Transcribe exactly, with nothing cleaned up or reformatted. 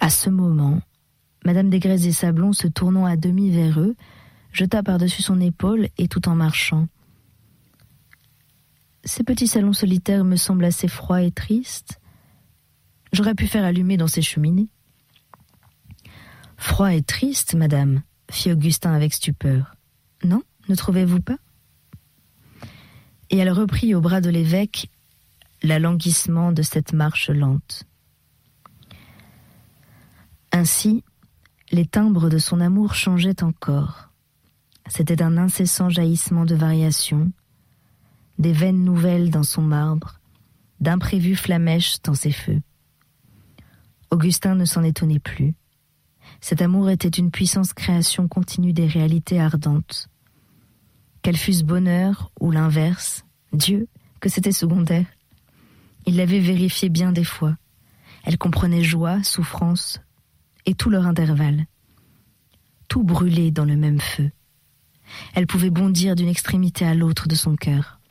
À ce moment, Madame Desgrais-et-Sablon, se tournant à demi vers eux, jeta par-dessus son épaule et tout en marchant. Ces petits salons solitaires me semblent assez froids et tristes. J'aurais pu faire allumer dans ces cheminées. Froid et triste, madame, fit Augustin avec stupeur. Non, ne trouvez-vous pas? Et elle reprit au bras de l'évêque l'alanguissement de cette marche lente. Ainsi, les timbres de son amour changeaient encore. C'était un incessant jaillissement de variations, des veines nouvelles dans son marbre, d'imprévues flammèches dans ses feux. Augustin ne s'en étonnait plus. Cet amour était une puissance création continue des réalités ardentes. Qu'elles fussent bonheur ou l'inverse, Dieu, que c'était secondaire. Il l'avait vérifié bien des fois. Elle comprenait joie, souffrance et tout leur intervalle. Tout brûlait dans le même feu. Elle pouvait bondir d'une extrémité à l'autre de son cœur.